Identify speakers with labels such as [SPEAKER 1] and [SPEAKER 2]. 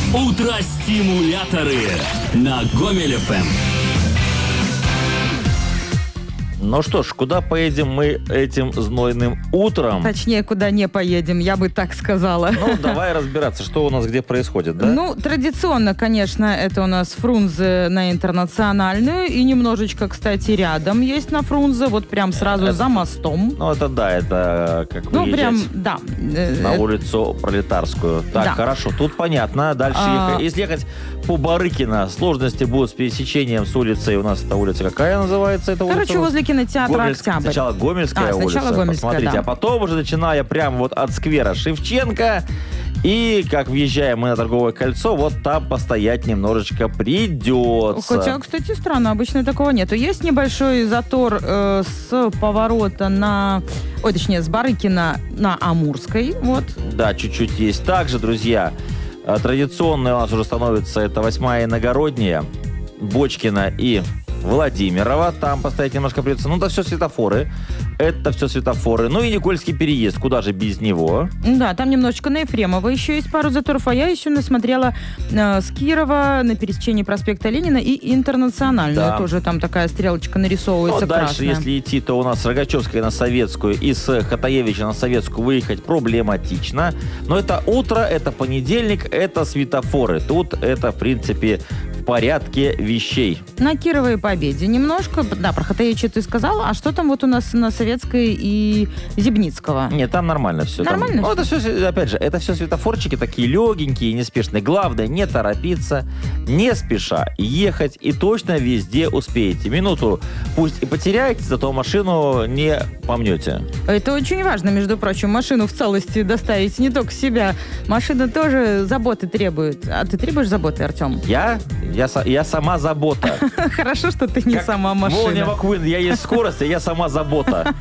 [SPEAKER 1] Утро-стимуляторы на Гомель ФМ.
[SPEAKER 2] Ну что ж, куда поедем мы этим знойным утром?
[SPEAKER 3] Точнее, куда не поедем, я бы так сказала.
[SPEAKER 2] Ну, давай разбираться, что у нас где происходит, да?
[SPEAKER 3] Ну, традиционно, конечно, это у нас Фрунзе на Интернациональную. И немножечко, кстати, рядом есть на Фрунзе, вот прям сразу за мостом.
[SPEAKER 2] Ну, это да, это как
[SPEAKER 3] Ну,
[SPEAKER 2] выезжать
[SPEAKER 3] прям, да.
[SPEAKER 2] на улицу Пролетарскую. Так,
[SPEAKER 3] Да.
[SPEAKER 2] хорошо, тут понятно. Дальше ехать. Если ехать по Барыкино, сложности будут с пересечением с улицей. У нас эта улица какая называется? Эта улица?
[SPEAKER 3] Короче, возле кинотеатра «Октябрь».
[SPEAKER 2] Сначала Гомельская улица.
[SPEAKER 3] Сначала Гомельская,
[SPEAKER 2] Посмотрите,
[SPEAKER 3] да.
[SPEAKER 2] а потом уже начиная прямо вот от сквера Шевченко. И как въезжаем мы на Торговое кольцо, вот там постоять немножечко придется.
[SPEAKER 3] Хотя, кстати, странно, обычно такого нету. Есть небольшой затор с поворота на... Ой, точнее, с Барыкина на Амурской. Вот.
[SPEAKER 2] Да, чуть-чуть есть. Также, друзья, традиционная у нас уже становится это 8-я Иногородняя, Бочкина и Владимирова. Там постоять немножко придется. Ну, это все светофоры. Ну и Никольский переезд. Куда же без него?
[SPEAKER 3] Да, там немножечко на Ефремова еще есть пару заторов, а я еще насмотрела с Кирова на пересечении проспекта Ленина и Интернациональную.
[SPEAKER 2] Да.
[SPEAKER 3] Тоже там такая стрелочка нарисовывается
[SPEAKER 2] Ну, дальше,
[SPEAKER 3] красная.
[SPEAKER 2] если идти, то у нас с Рогачевской на Советскую и с Хатаевича на Советскую выехать проблематично. Но это утро, это понедельник, это светофоры. Тут это, в принципе, в порядке вещей.
[SPEAKER 3] На Кировой Победе немножко. Да, про Хатаевича ты сказала. А что там вот у нас на Советской и Зибницкого?
[SPEAKER 2] Нет, там нормально все.
[SPEAKER 3] Нормально
[SPEAKER 2] Ну, это все, опять же, это все светофорчики такие легенькие, неспешные. Главное, не торопиться, не спеша ехать, и точно везде успеете. Минуту пусть и потеряете, зато машину не помнете.
[SPEAKER 3] Это очень важно, между прочим, машину в целости доставить, не только себя. Машина тоже заботы требует. А ты требуешь заботы, Артем?
[SPEAKER 2] Я сама забота.
[SPEAKER 3] Хорошо, что ты не
[SPEAKER 2] Как
[SPEAKER 3] сама машина.
[SPEAKER 2] Молния Маккуин, я есть скорость, а я сама забота.